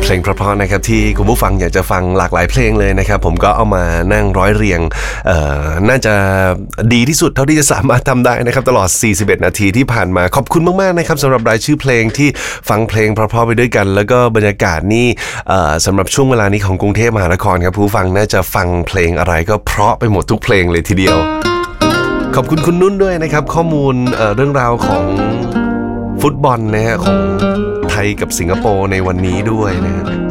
เพลงเพราะๆนะครับที่คุณผู้ฟังอยากจะฟังหลากหลายเพลงเลยนะครับผมก็เอามานั่งร้อยเรียงน่าจะดีที่สุดเท่าที่จะสามารถทำได้นะครับตลอด41นาทีที่ผ่านมาขอบคุณมากๆนะครับสำหรับรายชื่อเพลงที่ฟังเพลงเพราะๆไปด้วยกันแล้วก็บรรยากาศนี่สำหรับช่วงเวลานี้ของกรุงเทพมหานครครับผู้ฟังน่าจะฟังเพลงอะไรก็เพราะไปหมดทุกเพลงเลยทีเดียวขอบคุณคุณนุ่นด้วยนะครับข้อมูลเรื่องราวของฟุตบอลนะฮะของไทยกับสิงคโปร์ในวันนี้ด้วยนะ